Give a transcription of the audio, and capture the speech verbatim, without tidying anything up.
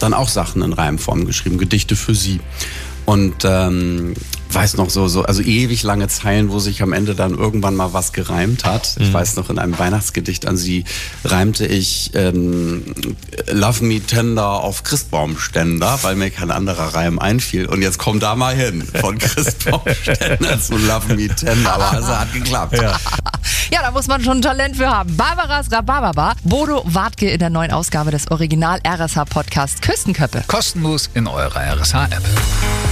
dann auch Sachen in Reimform geschrieben, Gedichte für sie. Und ähm, weiß noch so, so, also ewig lange Zeilen, wo sich am Ende dann irgendwann mal was gereimt hat. Ich mhm. weiß noch, in einem Weihnachtsgedicht an sie reimte ich ähm, Love Me Tender auf Christbaumständer, weil mir kein anderer Reim einfiel. Und jetzt komm da mal hin, von Christbaumständer zu Love Me Tender. Aber also hat geklappt. Ja. Ja, da muss man schon ein Talent für haben. Barbaras Rhabarber. Bodo Wartke in der neuen Ausgabe des Original-R S H-Podcasts Küstenköppe. Kostenlos in eurer R S H-App.